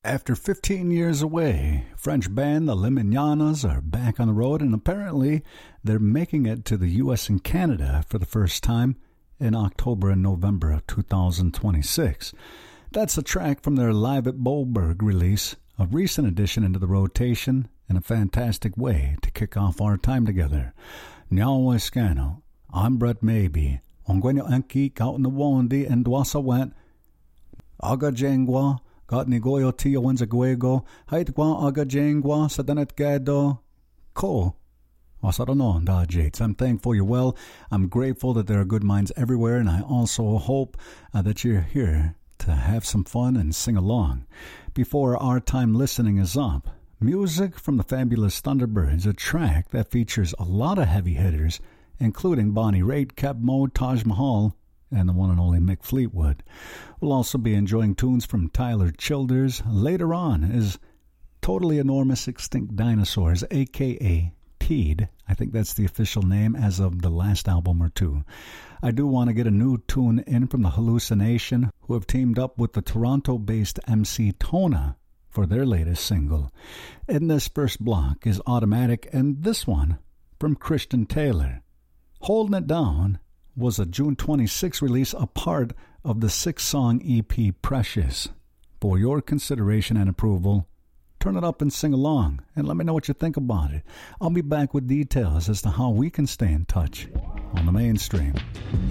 After 15 years away, French band the Les Mignonnes are back on the road, and apparently they're making it to the U.S. and Canada for the first time in October and November of 2026. That's a track from their Live at Bollberg release, a recent addition into the rotation and a fantastic way to kick off our time together. Nyawa Scano, I'm Brett Maybe, Ongwenyo Anki Kaut Nwandi and Dwasa went Aga Jengwa. Got Nigoyo Tio Wenzaguego, Haitwa Aga Jengwa, Sadanet Gado, Ko. Wasaranon, Da Jates. I'm thankful you're well. I'm grateful that there are good minds everywhere, and I also hope that you're here to have some fun and sing along. Before our time listening is up, music from the Fabulous Thunderbirds, a track that features a lot of heavy hitters, including Bonnie Raitt, Keb Mo, Taj Mahal, and the one and only Mick Fleetwood. We'll also be enjoying tunes from Tyler Childers. Later on is Totally Enormous Extinct Dinosaurs, a.k.a. Teed. I think that's the official name as of the last album or two. I do want to get a new tune in from the Hallucination, who have teamed up with the Toronto-based MC Tona for their latest single. In this first block is Automatic, and this one from Christian Taylor. Holding It Down was a June 26 release, a part of the 6-song EP Precious. For your consideration and approval, turn it up and sing along, and let me know what you think about it. I'll be back with details as to how we can stay in touch on the mainstream.